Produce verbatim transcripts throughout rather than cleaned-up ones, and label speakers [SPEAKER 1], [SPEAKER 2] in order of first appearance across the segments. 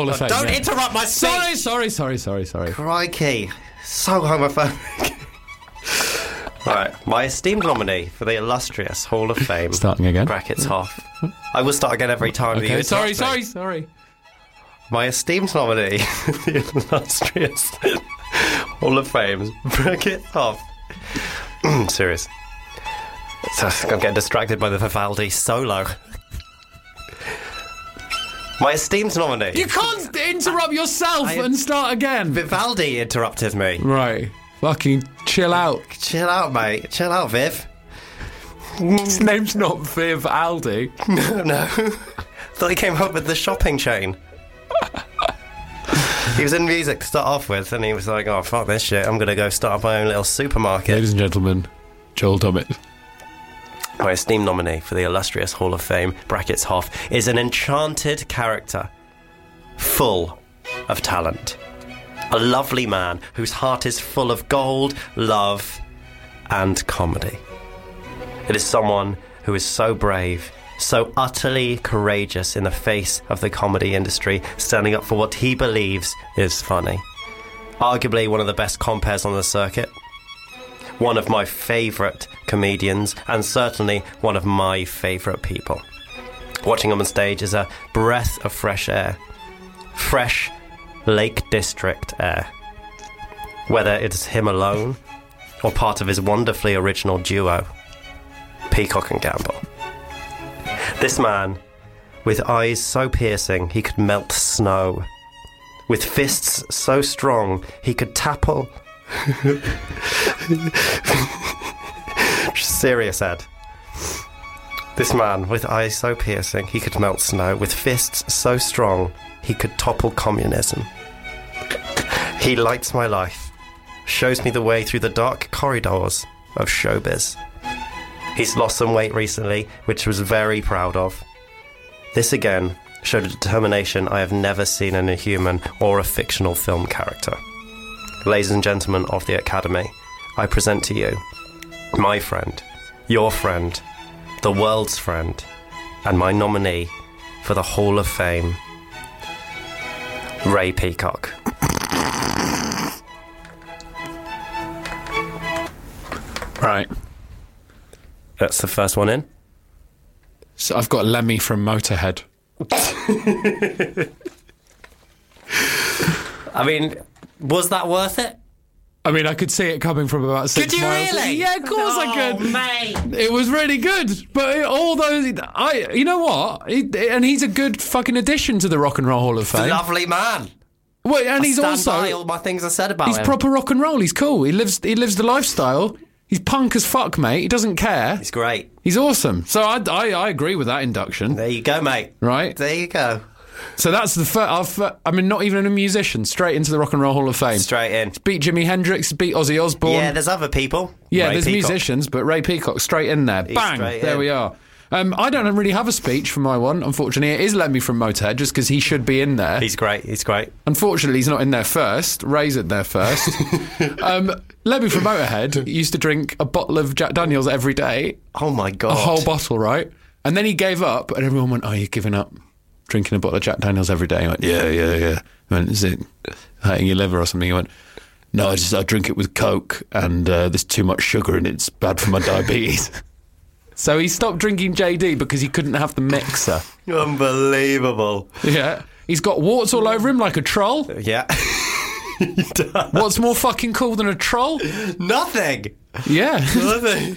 [SPEAKER 1] Hall of Fame,
[SPEAKER 2] Don't
[SPEAKER 1] yeah.
[SPEAKER 2] interrupt my speech.
[SPEAKER 1] Sorry, sorry, sorry, sorry, sorry.
[SPEAKER 2] Crikey. So homophobic. Right, my esteemed nominee for the illustrious Hall of Fame.
[SPEAKER 1] Starting again.
[SPEAKER 2] Brackets Hoff. I will start again every time.
[SPEAKER 1] Okay,
[SPEAKER 2] you
[SPEAKER 1] sorry,
[SPEAKER 2] interrupt
[SPEAKER 1] sorry,
[SPEAKER 2] me.
[SPEAKER 1] sorry.
[SPEAKER 2] My esteemed nominee for the illustrious Hall of Fame. Brackets Hoff. Serious. So I'm getting distracted by the Vivaldi solo. My esteemed nominee.
[SPEAKER 1] You can't interrupt yourself
[SPEAKER 2] I-
[SPEAKER 1] and start again.
[SPEAKER 2] Vivaldi interrupted me.
[SPEAKER 1] Right. Fucking chill out.
[SPEAKER 2] Chill out, mate. Chill out, Viv.
[SPEAKER 1] His name's not Viv Aldi.
[SPEAKER 2] No, no. Thought he came up with the shopping chain. He was in music to start off with, and he was like, oh, fuck this shit. I'm going to go start up my own little supermarket.
[SPEAKER 1] Ladies and gentlemen, Joel Dommett.
[SPEAKER 2] My esteemed nominee for the illustrious Hall of Fame, brackets Hoff, is an enchanted character, full of talent. A lovely man whose heart is full of gold, love, and comedy. It is someone who is so brave, so utterly courageous in the face of the comedy industry, standing up for what he believes is funny. Arguably one of the best compares on the circuit. One of my favourite comedians, and certainly one of my favourite people. Watching him on stage is a breath of fresh air. Fresh Lake District air. Whether it's him alone, or part of his wonderfully original duo, Peacock and Gamble. This man, with eyes so piercing he could melt snow, with fists so strong he could tackle... Serious, Ed. This man, with eyes so piercing he could melt snow, with fists so strong he could topple communism. He lights my life, shows me the way through the dark corridors of showbiz. He's lost some weight recently, which I was very proud of. This again showed a determination I have never seen in a human or a fictional film character. Ladies and gentlemen of the Academy, I present to you my friend, your friend, the world's friend, and my nominee for the Hall of Fame, Ray Peacock.
[SPEAKER 1] Right.
[SPEAKER 2] That's the first one in.
[SPEAKER 1] So I've got Lemmy from Motorhead.
[SPEAKER 2] I mean, was that worth it?
[SPEAKER 1] I mean, I could see it coming from about six
[SPEAKER 2] Could you
[SPEAKER 1] miles.
[SPEAKER 2] really?
[SPEAKER 1] Yeah, of course I
[SPEAKER 2] Oh,
[SPEAKER 1] could.
[SPEAKER 2] mate.
[SPEAKER 1] It was really good, but it, all those, I, you know what? He, and he's a good fucking addition to the Rock and Roll Hall of Fame.
[SPEAKER 2] Lovely man.
[SPEAKER 1] Well, and
[SPEAKER 2] I
[SPEAKER 1] he's
[SPEAKER 2] stand
[SPEAKER 1] also
[SPEAKER 2] by all my things I said about
[SPEAKER 1] he's
[SPEAKER 2] him.
[SPEAKER 1] proper rock and roll. He's cool. He lives he lives the lifestyle. He's punk as fuck, mate. He doesn't care.
[SPEAKER 2] He's great.
[SPEAKER 1] He's awesome. So I, I, I agree with that induction.
[SPEAKER 2] There you go, mate.
[SPEAKER 1] Right.
[SPEAKER 2] There you go.
[SPEAKER 1] So that's the first. I mean, not even a musician. Straight into the Rock and Roll Hall of Fame.
[SPEAKER 2] Straight in.
[SPEAKER 1] Beat Jimi Hendrix. Beat Ozzy Osbourne.
[SPEAKER 2] Yeah, there's other people.
[SPEAKER 1] Yeah,
[SPEAKER 2] Ray
[SPEAKER 1] there's
[SPEAKER 2] Peacock.
[SPEAKER 1] musicians, but Ray Peacock straight in there.
[SPEAKER 2] He's
[SPEAKER 1] Bang!
[SPEAKER 2] straight
[SPEAKER 1] There
[SPEAKER 2] in.
[SPEAKER 1] we are. Um, I don't really have a speech for my one, unfortunately. It is Lemmy from Motorhead, just because he should be in there.
[SPEAKER 2] He's great. He's great.
[SPEAKER 1] Unfortunately, he's not in there first. Ray's in there first. um, Lemmy from Motorhead used to drink a bottle of Jack Daniels every day,
[SPEAKER 2] Oh my god.
[SPEAKER 1] a whole bottle, right? And then he gave up, and everyone went, "Oh, you're giving up drinking a bottle of Jack Daniels every day?" He went, "Yeah, yeah, yeah." I went, "Is it hurting your liver or something?" He went, "No, I just I drink it with Coke, and uh, there's too much sugar in it. It's bad for my diabetes." So he stopped drinking J D because he couldn't have the mixer.
[SPEAKER 2] Unbelievable.
[SPEAKER 1] Yeah. He's got warts all over him like a troll.
[SPEAKER 2] Yeah. He does.
[SPEAKER 1] What's more fucking cool than a troll?
[SPEAKER 2] Nothing.
[SPEAKER 1] Yeah.
[SPEAKER 2] Nothing.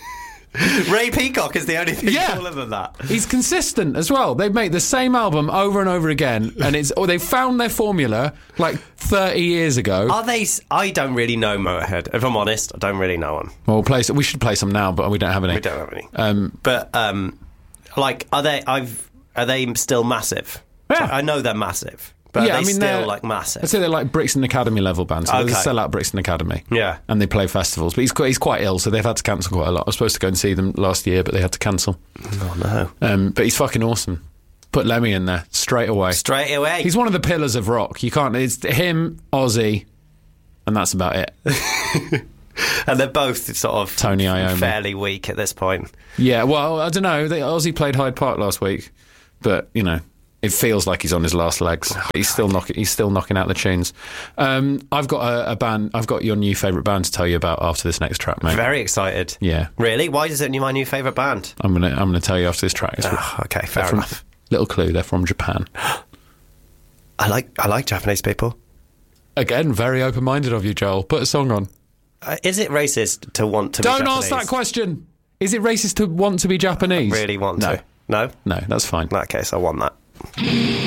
[SPEAKER 2] Ray Peacock is the only thing
[SPEAKER 1] Yeah.
[SPEAKER 2] cooler than that.
[SPEAKER 1] He's consistent as well. They make the same album over and over again, and it's or they found their formula like thirty years ago.
[SPEAKER 2] Are they... s- I don't really know Motorhead. If I'm honest, I don't really know them.
[SPEAKER 1] Well, we'll play. We should play some now, but we don't have any.
[SPEAKER 2] We don't have any.
[SPEAKER 1] Um,
[SPEAKER 2] But, um, like, are they... I've... Are they still massive?
[SPEAKER 1] Yeah.
[SPEAKER 2] I know they're massive. But
[SPEAKER 1] yeah,
[SPEAKER 2] are they
[SPEAKER 1] I mean,
[SPEAKER 2] still,
[SPEAKER 1] they're-
[SPEAKER 2] like, massive?
[SPEAKER 1] I'd say they're like Brixton Academy level band. So they
[SPEAKER 2] Okay.
[SPEAKER 1] sell out Brixton Academy.
[SPEAKER 2] Yeah.
[SPEAKER 1] And they play festivals. But he's quite, he's quite ill, so they've had to cancel quite a lot. I was supposed to go and see them last year, but they had to cancel.
[SPEAKER 2] Oh, no.
[SPEAKER 1] Um, but he's fucking awesome. Put Lemmy in there straight away.
[SPEAKER 2] Straight away.
[SPEAKER 1] He's one of the pillars of rock. You can't. It's him, Ozzy, and that's about it.
[SPEAKER 2] And they're both sort of...
[SPEAKER 1] Tony Iommi.
[SPEAKER 2] fairly weak at this point.
[SPEAKER 1] Yeah. Well, I don't know. They, Ozzy played Hyde Park last week, but you know, It feels like he's on his last legs. But he's still knocking. He's still knocking out the tunes. Um, I've got a, a band. I've got your new favourite band to tell you about after this next track, mate.
[SPEAKER 2] Very excited.
[SPEAKER 1] Yeah.
[SPEAKER 2] Really? Why is it my new favourite band?
[SPEAKER 1] I'm gonna. I'm gonna tell you after this track. It's
[SPEAKER 2] Oh, okay, fair
[SPEAKER 1] from,
[SPEAKER 2] enough.
[SPEAKER 1] Little clue. They're from Japan.
[SPEAKER 2] I like I like Japanese people.
[SPEAKER 1] Again, very open-minded of you, Joel. Put a song on.
[SPEAKER 2] Uh, is it racist to want to?
[SPEAKER 1] Don't
[SPEAKER 2] be
[SPEAKER 1] ask that question. Is it racist to want to be Japanese?
[SPEAKER 2] Really want
[SPEAKER 1] no.
[SPEAKER 2] to? No.
[SPEAKER 1] No, that's fine.
[SPEAKER 2] In that case, I want that.